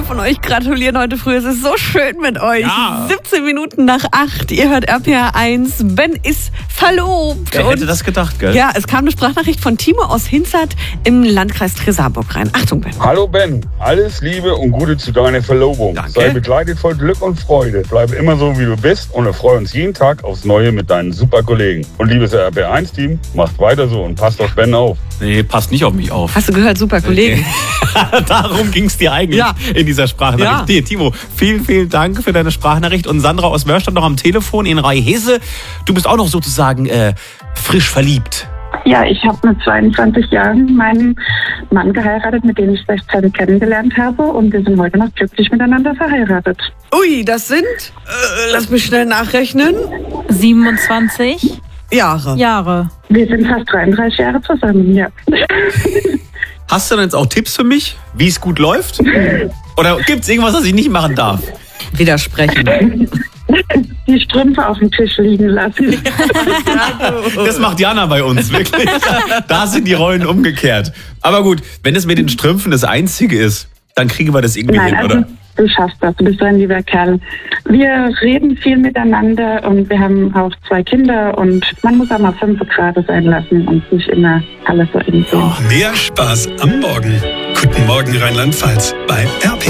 von euch gratulieren heute früh. Es ist so schön mit euch. Ja. 17 Minuten nach 8. Ihr hört RPR 1. Ben ist verlobt. Wer hätte das gedacht, gell? Ja, es kam eine Sprachnachricht von Timo aus Hinzert im Landkreis Tresa-Burg rein. Achtung, Ben. Hallo Ben, alles Liebe und Gute zu deiner Verlobung. Danke. Sei begleitet voll Glück und Freude. Bleibe immer so, wie du bist und erfreue uns jeden Tag aufs Neue mit deinen super Kollegen. Und liebes RPR1-Team, macht weiter so und passt auf Ben auf. Nee, passt nicht auf mich auf. Hast du gehört, super Kollegen. Darum ging es dir eigentlich in dieser Sprachnachricht. Ja. Nee, Timo, vielen, vielen Dank für deine Sprachnachricht. Und Sandra aus Mörstadt noch am Telefon in Rheinhesse. Du bist auch noch sozusagen frisch verliebt. Ja, ich habe mit 22 Jahren meinen Mann geheiratet, mit dem ich 16 kennengelernt habe. Und wir sind heute noch glücklich miteinander verheiratet. Ui, das sind, lass mich schnell nachrechnen, 27 Jahre. Wir sind fast 33 Jahre zusammen, ja. Hast du denn jetzt auch Tipps für mich, wie es gut läuft? Oder gibt es irgendwas, was ich nicht machen darf? Widersprechen. Die Strümpfe auf dem Tisch liegen lassen. Das macht Jana bei uns, wirklich. Da sind die Rollen umgekehrt. Aber gut, wenn es mit den Strümpfen das Einzige ist, dann kriegen wir das irgendwie hin, oder? Du schaffst das, du bist so ein lieber Kerl. Wir reden viel miteinander und wir haben auch 2 Kinder und man muss auch mal 5 Grad sein lassen und nicht immer alles so eng sehen. Mehr Spaß am Morgen. Guten Morgen Rheinland-Pfalz bei RPR.